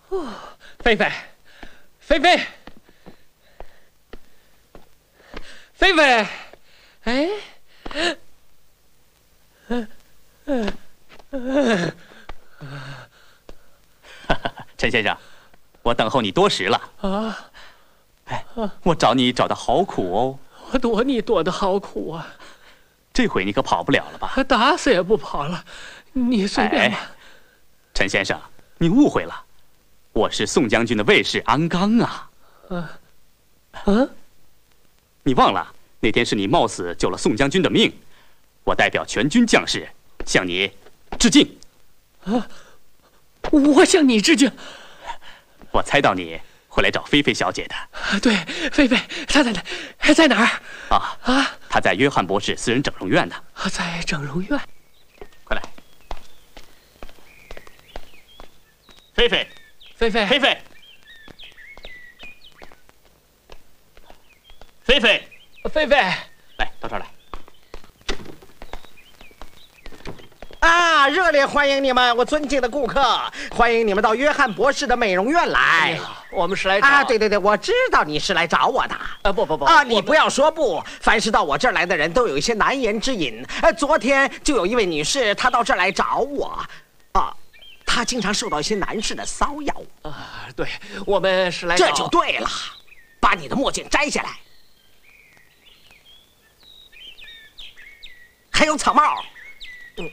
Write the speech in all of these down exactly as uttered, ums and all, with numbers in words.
哦，菲菲，菲菲，菲菲，哎，嗯嗯嗯， 陈先生，我等候你多时了啊！ 哎，我找你找的好苦哦。 我躲你躲得好苦啊！ 这回你可跑不了了吧？ 打死也不跑了，你随便吧。 哎，陈先生，你误会了，我是宋将军的卫士安刚啊。 嗯，嗯， 你忘了那天是你冒死救了宋将军的命，我代表全军将士向你致敬。 啊，我向你致敬。 我猜到你会来找菲菲小姐的。 对，菲菲，她在哪？在哪儿？ 啊啊！她在约翰博士私人整容院呢。 在整容院。 快来，菲菲， 菲菲， 菲菲，菲菲， 菲菲， 来，到这儿来。 啊！热烈欢迎你们，我尊敬的顾客，欢迎你们到约翰博士的美容院来。 哎、我们是来找啊，对对对，我知道你是来找我的。 啊，不不不， 啊，你不要说不，凡是到我这儿来的人都有一些难言之隐。呃，昨天就有一位女士，她到这儿来找我，啊，她经常受到一些男士的骚扰。 啊，对，我们是来找…… 这就对了，把你的墨镜摘下来，还有草帽。嗯。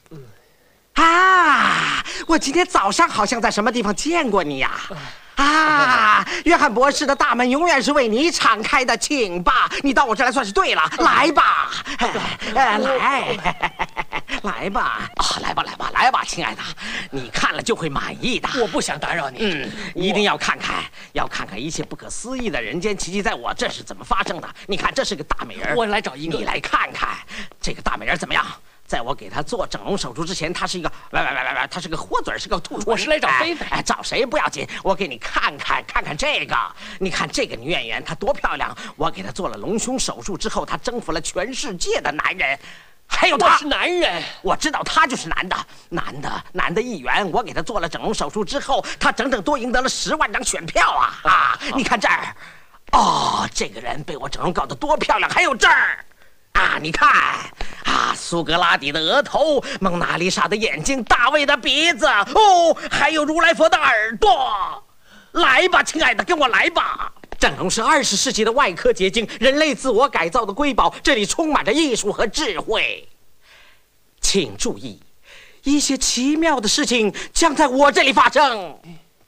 啊！我今天早上好像在什么地方见过你呀！啊！约翰博士的大门永远是为你敞开的，请吧，你到我这儿来算是对了，来吧，来，来吧，啊，来吧，来吧，来吧，亲爱的，你看了就会满意的。 我不想打扰你， 嗯，一定要看看，要看看一切不可思议的人间奇迹在我这是怎么发生的。你看，这是个大美人， 我来找一个， 你来看看这个大美人怎么样？在我给她做整容手术之前，她是一个喂喂喂喂喂，她是个豁嘴，是个吐唇。 我是来找菲菲， 哎，找谁不要紧，我给你看看看看这个。你看这个女演员，她多漂亮！我给她做了隆胸手术之后，她征服了全世界的男人。还有他， 我是男人， 我知道他就是男的，男的，男的议员。我给他做了整容手术之后，他整整多赢得了十万张选票啊！啊，啊你看这儿，哦，这个人被我整容搞得多漂亮！还有这儿。啊，你看，啊，苏格拉底的额头，蒙娜丽莎的眼睛，大卫的鼻子，哦，还有如来佛的耳朵。来吧，亲爱的，跟我来吧。整容是二十世纪的外科结晶，人类自我改造的瑰宝，这里充满着艺术和智慧。请注意，一些奇妙的事情将在我这里发生。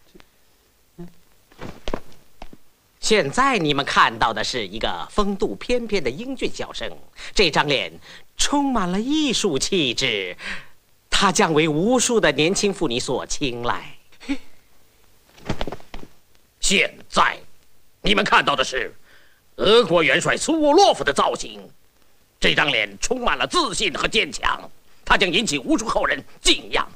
现在你们看到的是一个风度翩翩的英俊小生，这张脸充满了艺术气质，他将为无数的年轻妇女所青睐。现在你们看到的是俄国元帅苏沃洛夫的造型，这张脸充满了自信和坚强，他将引起无数后人敬仰。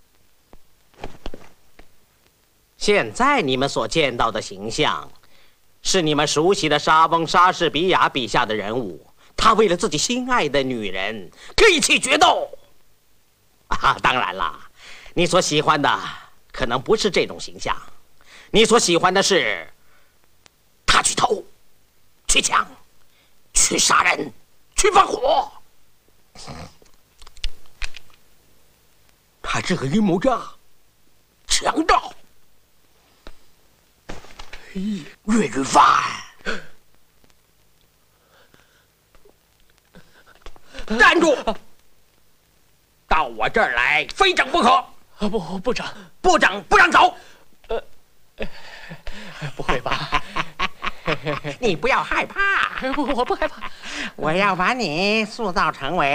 现在你们所见到的形象是你们熟悉的莎翁、莎士比亚笔下的人物，他为了自己心爱的女人力气决斗。啊，当然啦，你所喜欢的可能不是这种形象，你所喜欢的是他去偷、去抢、去杀人、去放火。他这个阴谋家强大。越狱犯，站住！到我这儿来，非整不可。 啊，不，不整， 不整，不让走。 呃，不会吧？ 你不要害怕。 不，我不害怕。 我要把你塑造成为